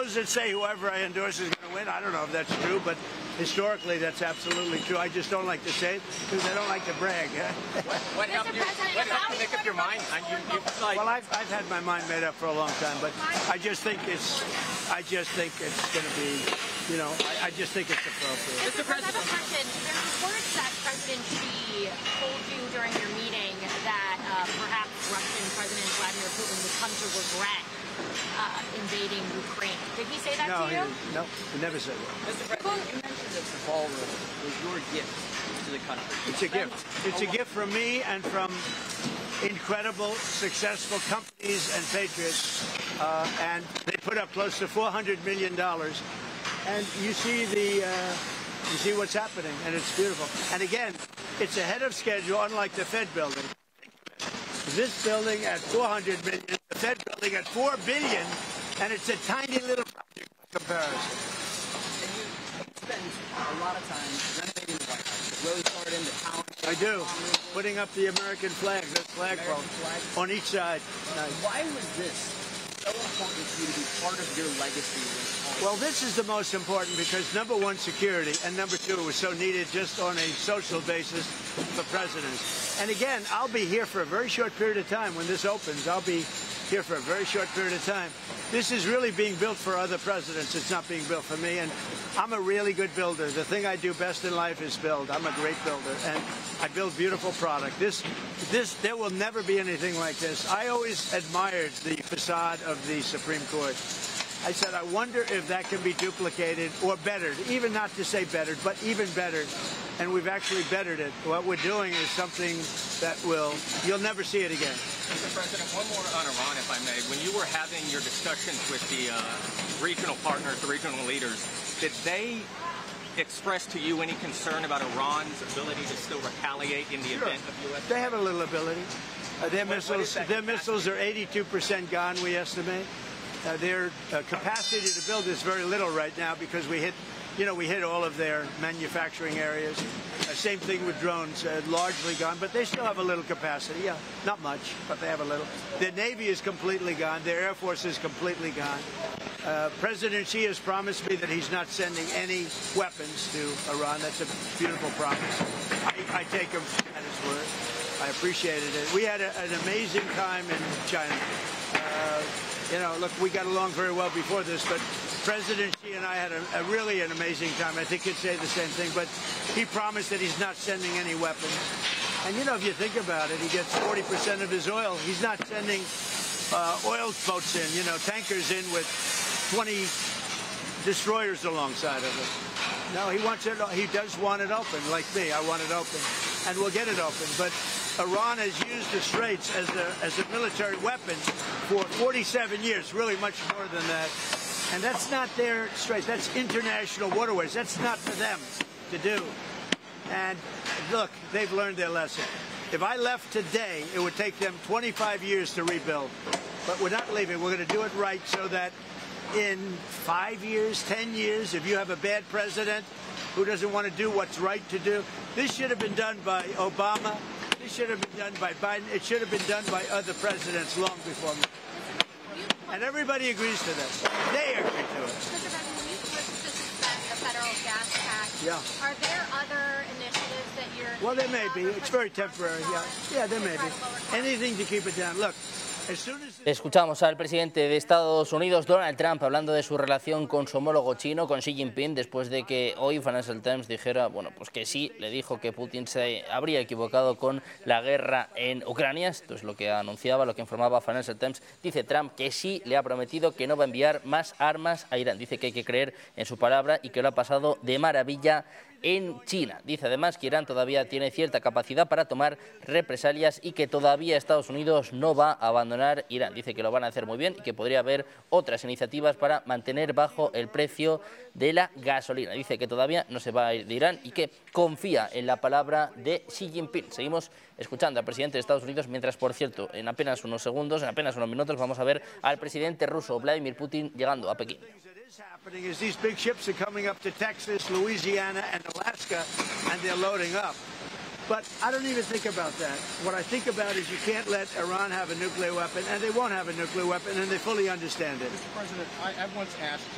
those that say whoever I endorse is going to win, I don't know if that's true, but historically that's absolutely true. I just don't like to say it because I don't like to brag. What helped you make up your mind? Well, I've had my mind made up for a long time, but I just think it's going to be, you know, I just think it's appropriate. Mr. President, I have a question. There's reports that President Xi told you during your meeting that perhaps Russian President Vladimir Putin would come to regret invading Ukraine. Did he say that to you? No, he never said that. Mr. President, you mentioned that the ballroom was your gift to the country. It's a gift. It's a gift from me and from incredible, successful companies and patriots, and they put up close to $400 million. And you see what's happening, and it's beautiful. And again, it's ahead of schedule, unlike the Fed building. This building at $400 million, the Fed building at $4 billion, and it's a tiny little project by comparison. And you spend a lot of time renovating the White House, the Rose Garden, the town. I do, putting up the American flag, the flagpole on each side. Why was this so important to you to be part of your legacy? Well, this is the most important because, number one, security, and number two, it was so needed just on a social basis for presidents. And again, I'll be here for a very short period of time. When this opens, I'll be here for a very short period of time. This is really being built for other presidents. It's not being built for me, and I'm a really good builder. The thing I do best in life is build. I'm a great builder, and I build beautiful product. There will never be anything like this. I always admired the facade of the Supreme Court. I said, I wonder if that can be duplicated or bettered, even not to say bettered, but even bettered. And we've actually bettered it. What we're doing is something that you'll never see it again. Mr. President, one more on Iran, if I may. When you were having your discussions with the regional partners, the regional leaders, did they express to you any concern about Iran's ability to still retaliate in the event of U.S.? They have a little ability. Their missiles are 82% gone, we estimate. Their capacity to build is very little right now because we hit all of their manufacturing areas. Same thing with drones, largely gone, but they still have a little capacity. Yeah, not much, but they have a little. Their Navy is completely gone. Their Air Force is completely gone. President Xi has promised me that he's not sending any weapons to Iran. That's a beautiful promise. I take him at his word. I appreciated it. We had an amazing time in China. You know, look, we got along very well before this, but President Xi and I had really an amazing time. I think he'd say the same thing, but he promised that he's not sending any weapons. And, you know, if you think about it, he gets 40% of his oil. He's not sending oil boats in, you know, tankers in with 20 destroyers alongside of it. No, he wants it. He does want it open, like me. I want it open, and we'll get it open. But Iran has used the Straits as a military weapon for 47 years, really much more than that. And that's not their Straits. That's international waterways. That's not for them to do. And look, they've learned their lesson. If I left today, it would take them 25 years to rebuild. But we're not leaving. We're going to do it right so that in 5 years, 10 years, if you have a bad president who doesn't want to do what's right to do, this should have been done by Obama. This should have been done by Biden. It should have been done by other presidents long before me. And everybody agrees to this. They agree to it. Mr. President, when you push to suspend the federal gas tax, yeah. Are there other initiatives that you're... Well, there may be. It's very temporary. Yeah, there may be. Anything to keep it down. Look. Escuchamos al presidente de Estados Unidos, Donald Trump, hablando de su relación con su homólogo chino, con Xi Jinping, después de que hoy Financial Times dijera, bueno, pues que sí, le dijo que Putin se habría equivocado con la guerra en Ucrania. Esto es lo que anunciaba, lo que informaba Financial Times. Dice Trump que sí le ha prometido que no va a enviar más armas a Irán. Dice que hay que creer en su palabra y que lo ha pasado de maravilla en China. Dice además que Irán todavía tiene cierta capacidad para tomar represalias y que todavía Estados Unidos no va a abandonar Irán. Dice que lo van a hacer muy bien y que podría haber otras iniciativas para mantener bajo el precio de la gasolina. Dice que todavía no se va a ir de Irán y que confía en la palabra de Xi Jinping. Seguimos escuchando al presidente de Estados Unidos mientras, por cierto, en apenas unos segundos, en apenas unos minutos, vamos a ver al presidente ruso Vladimir Putin llegando a Pekín. Happening is these big ships are coming up to Texas, Louisiana, and Alaska, and they're loading up. But I don't even think about that. What I think about is you can't let Iran have a nuclear weapon, and they won't have a nuclear weapon, and they fully understand it. Mr. President, I once asked